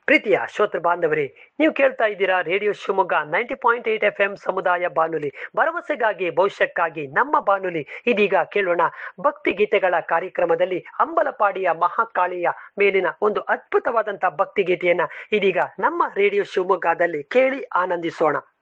ಪ್ರೀತಿಯ ಶ್ರೋತೃ ಬಾಂಧವರೇ, ನೀವು ಕೇಳ್ತಾ ಇದ್ದೀರಾ ರೇಡಿಯೋ ಶಿವಮೊಗ್ಗ 90.8 FM ಸಮುದಾಯ ಬಾನುಲಿ, ಭರವಸೆಗಾಗಿ ಭವಿಷ್ಯಕ್ಕಾಗಿ ನಮ್ಮ ಬಾನುಲಿ. ಇದೀಗ ಕೇಳೋಣ ಭಕ್ತಿ ಗೀತೆಗಳ ಕಾರ್ಯಕ್ರಮದಲ್ಲಿ ಅಂಬಲಪಾಡಿಯ ಮಹಾಕಾಳಿಯ ಮೇಲಿನ ಒಂದು ಅದ್ಭುತವಾದಂತಹ ಭಕ್ತಿ ಗೀತೆಯನ್ನ ಇದೀಗ ನಮ್ಮ ರೇಡಿಯೋ ಶಿವಮೊಗ್ಗದಲ್ಲಿ ಕೇಳಿ ಆನಂದಿಸೋಣ.